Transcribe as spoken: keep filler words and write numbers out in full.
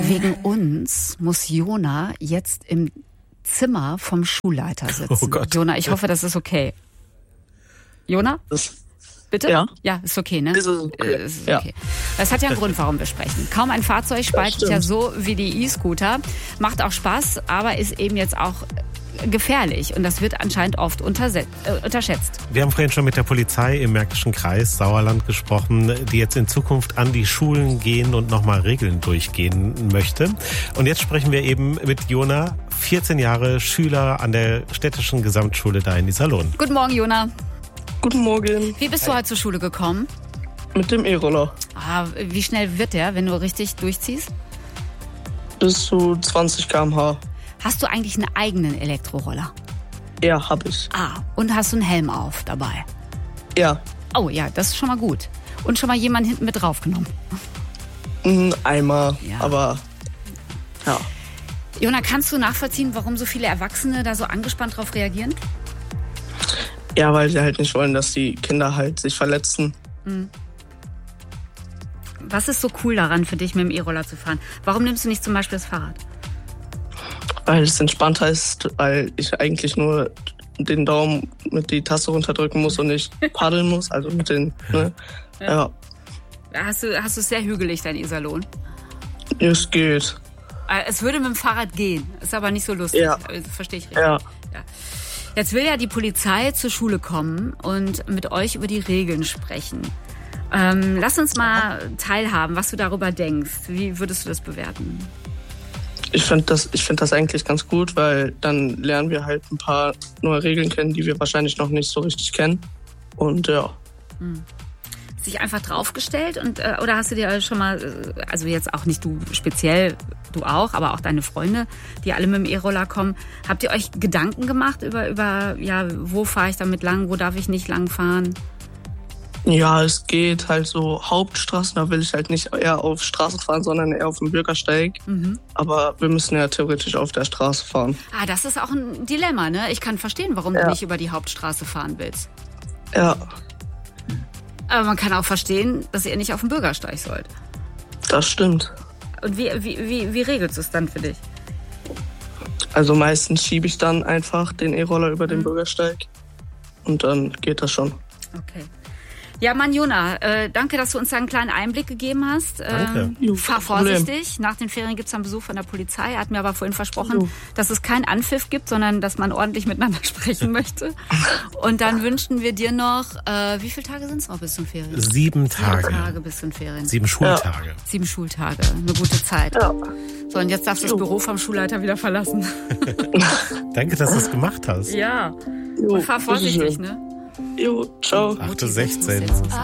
Wegen uns muss Jona jetzt im Zimmer vom Schulleiter sitzen. Oh Gott. Jona, ich hoffe, das ist okay. Jona? Das, Bitte? ja. Ja, ist okay, ne? Das ist okay. Äh, ist Ja. okay. Das hat ja einen Grund, warum wir sprechen. Kaum ein Fahrzeug spaltet stimmt. ja so wie die E-Scooter. Macht auch Spaß, aber ist eben jetzt auch gefährlich. Und das wird anscheinend oft unterse- äh, unterschätzt. Wir haben vorhin schon mit der Polizei im Märkischen Kreis Sauerland gesprochen, die jetzt in Zukunft an die Schulen gehen und nochmal Regeln durchgehen möchte. Und jetzt sprechen wir eben mit Jona, vierzehn Jahre, Schüler an der städtischen Gesamtschule da in Iserlohn. Guten Morgen, Jona. Guten Morgen. Wie bist du heute zur Schule gekommen? Mit dem E-Roller. Ah, wie schnell wird der, wenn du richtig durchziehst? Bis zu zwanzig Kilometer pro Stunde. Hast du eigentlich einen eigenen Elektroroller? Ja, hab ich. Ah, und hast du einen Helm auf dabei? Ja. Oh ja, das ist schon mal gut. Und schon mal jemanden hinten mit draufgenommen. Mhm, einmal. Ja. Aber ja. Jona, kannst du nachvollziehen, warum so viele Erwachsene da so angespannt drauf reagieren? Ja, weil sie halt nicht wollen, dass die Kinder halt sich verletzen. Was ist so cool daran für dich, mit dem E-Roller zu fahren? Warum nimmst du nicht zum Beispiel das Fahrrad? Weil es entspannter ist, weil ich eigentlich nur den Daumen mit die Taste runterdrücken muss und nicht paddeln muss. Also mit den, ne? Ja. Hast du, hast du es sehr hügelig, dein Iserlohn? Es geht. Äh, Es würde mit dem Fahrrad gehen, ist aber nicht so lustig. Ja. Das verstehe ich richtig. Ja. Ja. Jetzt will ja die Polizei zur Schule kommen und mit euch über die Regeln sprechen. Ähm, lass uns mal teilhaben, was du darüber denkst. Wie würdest du das bewerten? Ich finde das, ich find das eigentlich ganz gut, weil dann lernen wir halt ein paar neue Regeln kennen, die wir wahrscheinlich noch nicht so richtig kennen. Und ja. Sich einfach draufgestellt und äh, oder hast du dir schon mal, äh, also jetzt auch nicht du speziell, du auch, aber auch deine Freunde, die alle mit dem E-Roller kommen, habt ihr euch Gedanken gemacht über, über ja, wo fahre ich damit lang, wo darf ich nicht lang fahren? Ja, es geht halt so Hauptstraßen, da will ich halt nicht eher auf Straße fahren, sondern eher auf dem Bürgersteig. Mhm. Aber wir müssen ja theoretisch auf der Straße fahren. Ah, das ist auch ein Dilemma, ne? Ich kann verstehen, warum Ja. du nicht über die Hauptstraße fahren willst. Ja, Aber man kann auch verstehen, dass ihr nicht auf dem Bürgersteig sollt. das stimmt. Und wie, wie, wie, wie regelst du es dann für dich? Also meistens schiebe ich dann einfach den E-Roller über den Bürgersteig und dann geht das schon. Okay. Ja, Mann, Jona, äh, danke, dass du uns da einen kleinen Einblick gegeben hast. Danke. Ähm, Jo, fahr kein Problem. vorsichtig. Nach den Ferien gibt's dann Besuch von der Polizei. Er hat mir aber vorhin versprochen, Jo. dass es keinen Anpfiff gibt, sondern dass man ordentlich miteinander sprechen möchte. Und dann wünschen wir dir noch, äh, wie viele Tage sind's noch bis zum Ferien? Sieben Tage. Sieben Tage bis zum Ferien. Sieben Schultage. Sieben Schultage. Eine gute Zeit. Ja. So, und jetzt darfst du das Jo. Büro vom Schulleiter wieder verlassen. Danke, dass du es gemacht hast. Ja. Jo, Und fahr vorsichtig, bitteschön. ne? Jo, ciao. acht Uhr sechzehn. Jetzt-